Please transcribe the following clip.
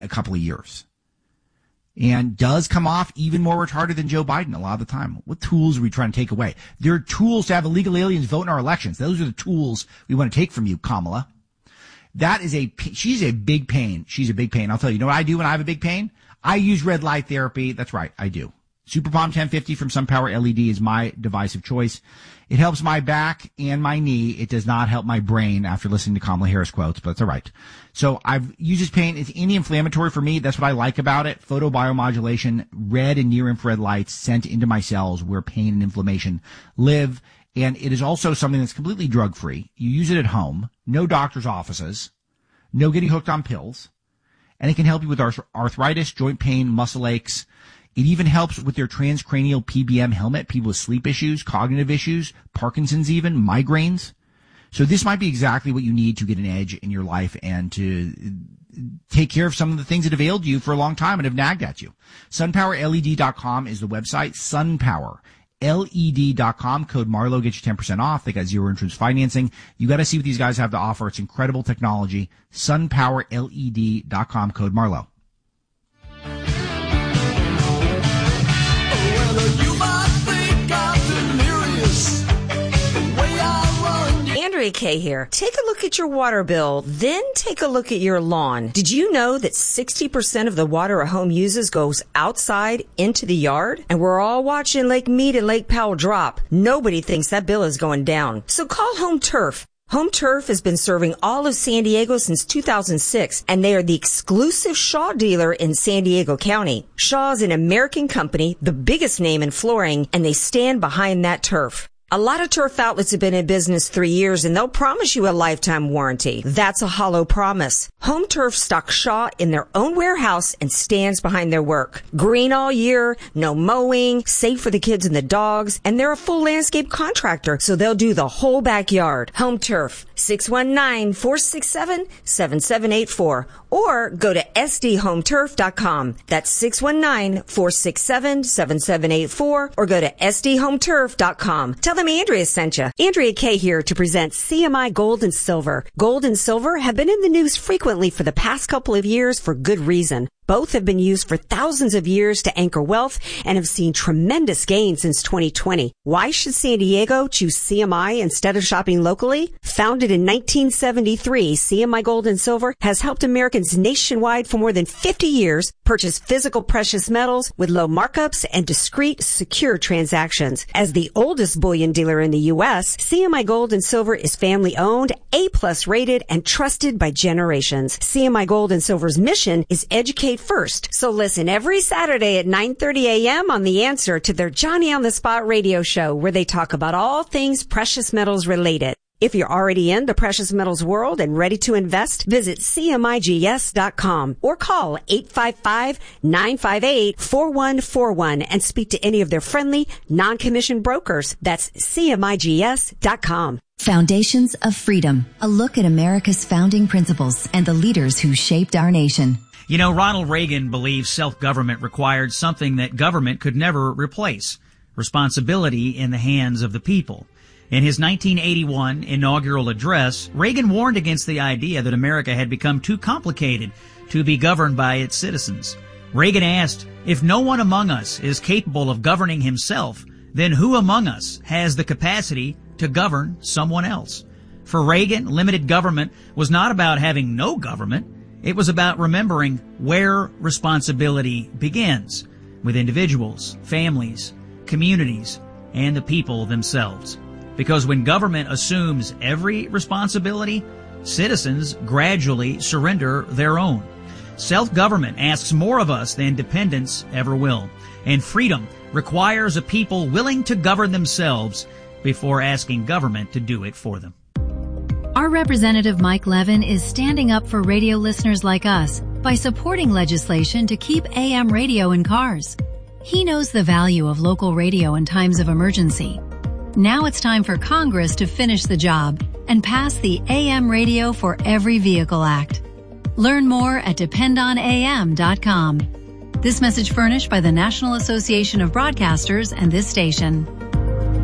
a couple of years. And does come off even more retarded than Joe Biden a lot of the time. What tools are we trying to take away? There are tools to have illegal aliens vote in our elections. Those are the tools we want to take from you, Kamala. She's a big pain. She's a big pain. I'll tell you, you know what I do when I have a big pain? I use red light therapy. That's right, I do. Super Palm 1050 from SunPower LED is my device of choice. It helps my back and my knee. It does not help my brain after listening to Kamala Harris quotes, but it's all right. So I've used this pain. It's anti-inflammatory for me. That's what I like about it. Photobiomodulation, red and near infrared lights sent into my cells where pain and inflammation live. And it is also something that's completely drug-free. You use it at home, no doctor's offices, no getting hooked on pills. And it can help you with arthritis, joint pain, muscle aches. It even helps with their transcranial PBM helmet, people with sleep issues, cognitive issues, Parkinson's even, migraines. So this might be exactly what you need to get an edge in your life and to take care of some of the things that have ailed you for a long time and have nagged at you. SunPowerLED.com is the website. SunPowerLED.com. Code Marlowe gets you 10% off. They got zero interest financing. You got to see what these guys have to offer. It's incredible technology. SunPowerLED.com. Code Marlowe. Andrea Kaye here. Take a look at your water bill, then take a look at your lawn. Did you know that 60% of the water a home uses goes outside into the yard? And we're all watching Lake Mead and Lake Powell drop. Nobody thinks that bill is going down. So call Home Turf. Home Turf has been serving all of San Diego since 2006, and they are the exclusive Shaw dealer in San Diego County. Shaw is an American company, the biggest name in flooring, and they stand behind that turf. A lot of turf outlets have been in business 3 years, and they'll promise you a lifetime warranty. That's a hollow promise. Home Turf stocks Shaw in their own warehouse and stands behind their work. Green all year, no mowing, safe for the kids and the dogs, and they're a full landscape contractor, so they'll do the whole backyard. Home Turf, 619-467-7784, or go to sdhometurf.com. That's 619-467-7784, or go to sdhometurf.com. Tell them Andrea sent you. Andrea Kaye here to present CMI Gold and Silver. Gold and silver have been in the news frequently for the past couple of years for good reason. Both have been used for thousands of years to anchor wealth and have seen tremendous gains since 2020. Why should San Diego choose CMI instead of shopping locally? Founded in 1973, CMI Gold and Silver has helped Americans nationwide for more than 50 years purchase physical precious metals with low markups and discreet, secure transactions. As the oldest bullion dealer in the U.S., CMI Gold and Silver is family-owned, A+ rated, and trusted by generations. CMI Gold and Silver's mission is educate first. So listen every Saturday at 9:30 a.m. on The Answer to their Johnny on the Spot radio show, where they talk about all things precious metals related. If you're already in the precious metals world and ready to invest, visit CMIGS.com or call 855-958-4141 and speak to any of their friendly, non-commissioned brokers. That's CMIGS.com. Foundations of Freedom, a look at America's founding principles and the leaders who shaped our nation. You know, Ronald Reagan believed self-government required something that government could never replace: responsibility in the hands of the people. In his 1981 inaugural address, Reagan warned against the idea that America had become too complicated to be governed by its citizens. Reagan asked, if no one among us is capable of governing himself, then who among us has the capacity to govern someone else? For Reagan, limited government was not about having no government. It was about remembering where responsibility begins, with individuals, families, communities, and the people themselves. Because when government assumes every responsibility, citizens gradually surrender their own. Self-government asks more of us than dependence ever will. And freedom requires a people willing to govern themselves before asking government to do it for them. Our Representative Mike Levin is standing up for radio listeners like us by supporting legislation to keep AM radio in cars. He knows the value of local radio in times of emergency. Now it's time for Congress to finish the job and pass the AM Radio for Every Vehicle Act. Learn more at dependonam.com. This message furnished by the National Association of Broadcasters and this station.